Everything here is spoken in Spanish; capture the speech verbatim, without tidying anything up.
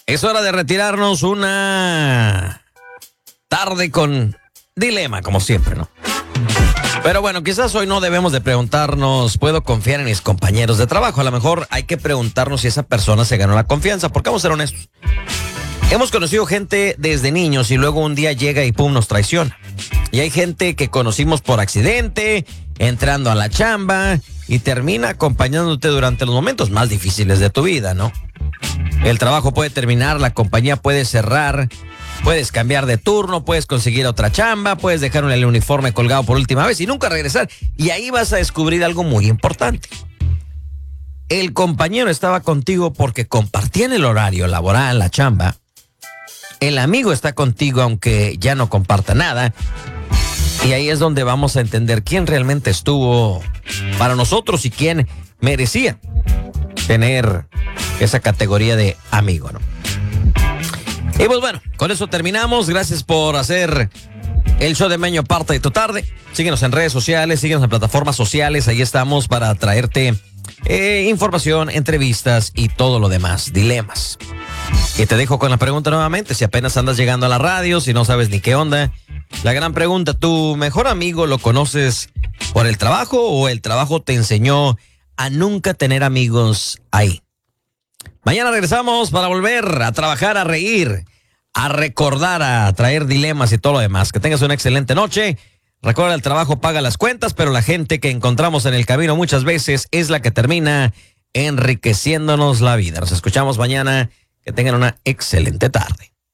Es hora de retirarnos una tarde con dilema, como siempre, ¿no? Pero bueno, quizás hoy no debemos de preguntarnos, ¿puedo confiar en mis compañeros de trabajo? A lo mejor hay que preguntarnos si esa persona se ganó la confianza, porque vamos a ser honestos. Hemos conocido gente desde niños y luego un día llega y pum, nos traiciona. Y hay gente que conocimos por accidente, entrando a la chamba y termina acompañándote durante los momentos más difíciles de tu vida, ¿no? El trabajo puede terminar, la compañía puede cerrar, puedes cambiar de turno, puedes conseguir otra chamba, puedes dejar el uniforme colgado por última vez y nunca regresar. Y ahí vas a descubrir algo muy importante. El compañero estaba contigo porque compartían el horario laboral, la chamba. El amigo está contigo aunque ya no comparta nada. Y ahí es donde vamos a entender quién realmente estuvo para nosotros y quién merecía tener esa categoría de amigo, ¿no? Y pues bueno, con eso terminamos. Gracias por hacer el show de Meño parte de tu tarde. Síguenos en redes sociales, síguenos en plataformas sociales. Ahí estamos para traerte eh, información, entrevistas y todo lo demás, dilemas. Y te dejo con la pregunta nuevamente, si apenas andas llegando a la radio, si no sabes ni qué onda. La gran pregunta, ¿tu mejor amigo lo conoces por el trabajo o el trabajo te enseñó a nunca tener amigos ahí? Mañana regresamos para volver a trabajar, a reír, a recordar, a traer dilemas y todo lo demás. Que tengas una excelente noche. Recuerda, el trabajo paga las cuentas, pero la gente que encontramos en el camino muchas veces es la que termina enriqueciéndonos la vida. Nos escuchamos mañana. Que tengan una excelente tarde.